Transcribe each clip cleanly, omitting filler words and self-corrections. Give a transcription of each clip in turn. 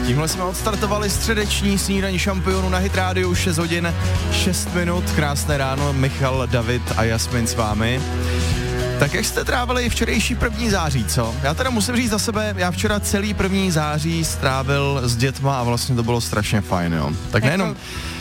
Tímhle jsme odstartovali středeční snídaní šampionů na Hit Radio, 6 hodin, 6 minut, krásné ráno, Michal, David a Jasmin s vámi. Tak jak jste trávili včerejší 1. září, co? Já teda musím říct za sebe, já včera celý 1. září strávil s dětma a vlastně to bylo strašně fajn, jo. Tak nejenom...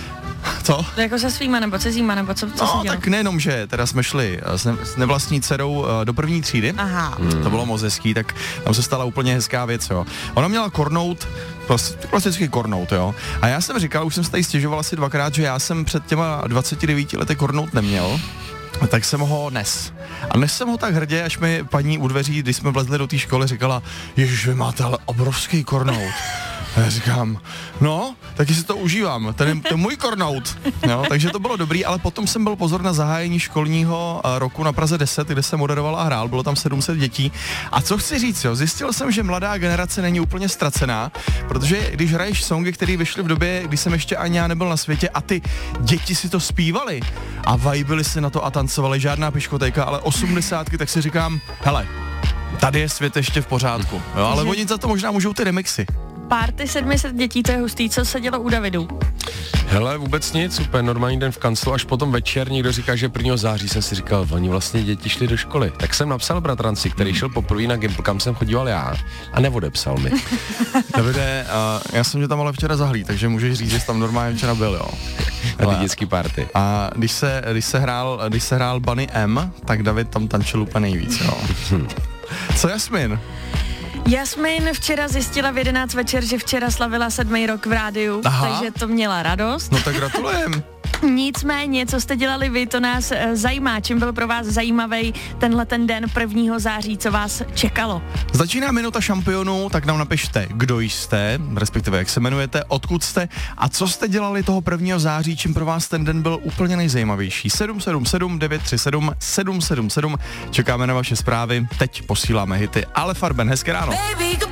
Co? Jako se svýma nebo cizíma, nebo co no, se dělo? Tak nejenom, že teda jsme šli s nevlastní dcerou do 1. třídy. Aha. To bylo moc hezký, tak tam se stala úplně hezká věc, jo. Ona měla kornout, klasický kornout, jo. A já jsem říkal, už jsem se tady stěžoval asi 2krát, že já jsem před těma 29 lety kornout neměl. Tak jsem ho nes. A nes jsem ho tak hrdě, až mi paní u dveří, když jsme vlezli do té školy, říkala, ježiš, vy máte ale obrovský kornout. A já říkám, no, taky si to užívám, to je můj kornout. No, takže to bylo dobrý, ale potom jsem byl pozor na zahájení školního roku na Praze 10, kde jsem moderoval a hrál, bylo tam 700 dětí. A co chci říct, jo, zjistil jsem, že mladá generace není úplně ztracená, protože když hraješ songy, které vyšly v době, kdy jsem ještě ani já nebyl na světě a ty děti si to zpívali a vibili si na to a tancovali, žádná piškotejka, ale 80, tak si říkám, hele, tady je svět ještě v pořádku, jo, ale oni za to možná můžou ty remixy. Party 700 dětí, to je hustý, co se dělo u Davidu? Hele, vůbec nic, úplně normální den v kanclu, až potom večer někdo říká, že 1. září jsem si říkal, oni vlastně děti šli do školy. Tak jsem napsal bratranci, který šel poprvé na Gimpl, kam jsem chodíval já a neodepsal mi. Davide, já jsem tě tam ale včera zahlí, takže můžeš říct, že jsi tam normálně včera byl, jo. Na ty dětský party. A když se hrál Bunny M, tak David tam tančil úplně nejvíc, jo. Co Jasmin? Jasmin včera zjistila v 11 večer, že včera slavila 7. rok v rádiu, takže to měla radost. No tak gratulujem. Nicméně, co jste dělali vy, to nás zajímá. Čím byl pro vás zajímavý tenhle ten den 1. září, co vás čekalo? Začíná minuta šampionů, tak nám napište, kdo jste, respektive jak se jmenujete, odkud jste a co jste dělali toho 1. září, čím pro vás ten den byl úplně nejzajímavější. 777 937 777, čekáme na vaše zprávy, teď posíláme hity. Ale Farben, hezké ráno.